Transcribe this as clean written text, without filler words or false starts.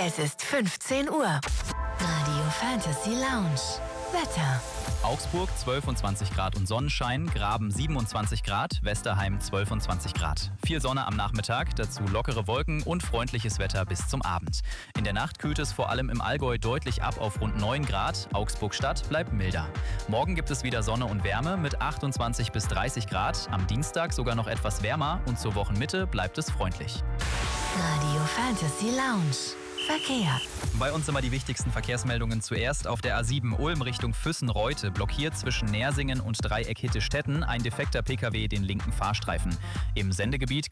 Es ist 15 Uhr. Radio Fantasy Lounge. Wetter. Augsburg 12 und 20 Grad und Sonnenschein, Graben 27 Grad, Westerheim 12 und 20 Grad. Viel Sonne am Nachmittag, dazu lockere Wolken und freundliches Wetter bis zum Abend. In der Nacht kühlt es vor allem im Allgäu deutlich ab auf rund 9 Grad, Augsburg-Stadt bleibt milder. Morgen gibt es wieder Sonne und Wärme mit 28 bis 30 Grad, am Dienstag sogar noch etwas wärmer und zur Wochenmitte bleibt es freundlich. Radio Fantasy Lounge. Verkehr. Bei uns immer die wichtigsten Verkehrsmeldungen zuerst. Auf der A7 Ulm Richtung Füssen-Reute blockiert zwischen Nersingen und Dreieck Hittestetten ein defekter Pkw den linken Fahrstreifen. Im Sendegebiet